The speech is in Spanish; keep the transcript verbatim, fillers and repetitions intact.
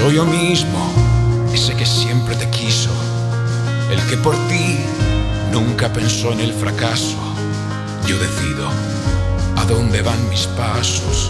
Soy yo mismo, ese que siempre te quiso, el que por ti nunca pensó en el fracaso. Yo decido a dónde van mis pasos,